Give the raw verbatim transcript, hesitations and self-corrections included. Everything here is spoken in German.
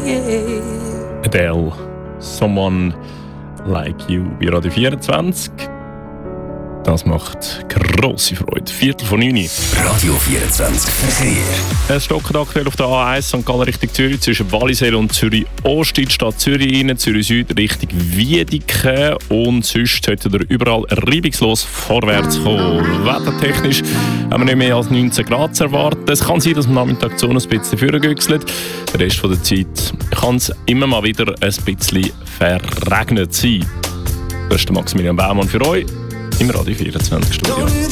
Adele, Someone Like You bei Radio vierundzwanzig. Das macht grosse Freude. Viertel von neun. Radio vierundzwanzig Verkehr. Es stockt aktuell auf der A eins Sankt Gallen Richtung Zürich zwischen Wallisellen und Zürich Ost in die Stadt Zürich rein, Zürich Süd Richtung Wiedeke, und sonst sollten ihr überall reibungslos vorwärts kommen. Wettertechnisch haben wir nicht mehr als neunzehn Grad zu erwarten. Es kann sein, dass am Nachmittag die Sonne ein bisschen vorgüchselt. Der Rest der Zeit kann es immer mal wieder ein bisschen verregnet sein. Das ist der Maximilian Baumann für euch im Radio vierundzwanzig Studio.